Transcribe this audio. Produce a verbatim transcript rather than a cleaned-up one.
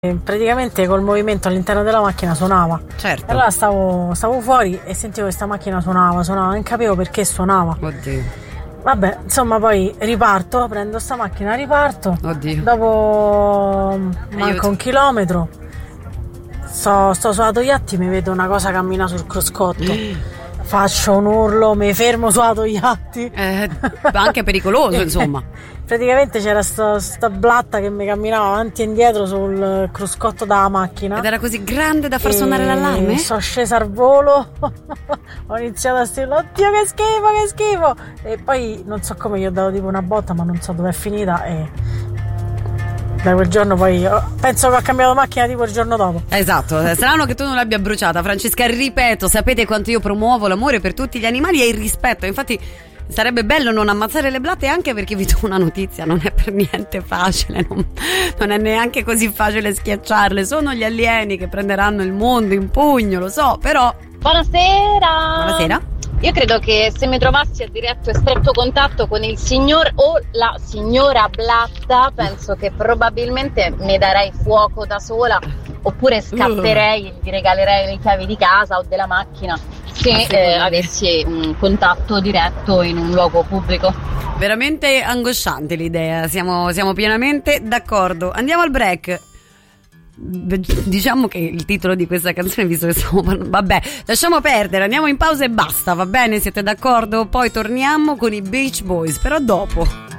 praticamente col movimento all'interno della macchina suonava. Certo. E allora stavo, stavo fuori e sentivo questa macchina suonava, suonava, non capivo perché suonava. Oddio. Vabbè, insomma, poi riparto, prendo sta macchina, riparto. Oddio. Dopo manca Aiuto. un chilometro. Sto, sto sulla Togliatti, mi vedo una cosa cammina sul cruscotto. Faccio un urlo, mi fermo sulla Togliatti. Eh, anche pericoloso, insomma. Praticamente c'era sta, sta blatta che mi camminava avanti e indietro sul cruscotto della macchina. Ed era così grande da far suonare l'allarme? Sono scesa al volo. Ho iniziato a strillare: oddio che schifo, che schifo. E poi non so come gli ho dato tipo una botta, ma non so dove è finita. E da quel giorno poi oh, penso che ho cambiato macchina tipo il giorno dopo. Esatto, strano che tu non l'abbia bruciata, Francesca. Ripeto, sapete quanto io promuovo l'amore per tutti gli animali e il rispetto. Infatti sarebbe bello non ammazzare le blatte, anche perché vi do una notizia: non è per niente facile, non, non è neanche così facile schiacciarle. Sono gli alieni che prenderanno il mondo in pugno, lo so, però. Buonasera. Buonasera. Io credo che se mi trovassi a diretto e stretto contatto con il signor o la signora blatta, penso che probabilmente mi darei fuoco da sola, oppure scapperei e gli regalerei le chiavi di casa o della macchina se eh, avessi un contatto diretto in un luogo pubblico. Veramente angosciante l'idea, siamo, siamo pienamente d'accordo. Andiamo al break. Diciamo che il titolo di questa canzone, visto che stiamo parlando, vabbè, lasciamo perdere, andiamo in pausa e basta, va bene? Siete d'accordo? Poi torniamo con i Beach Boys, però dopo.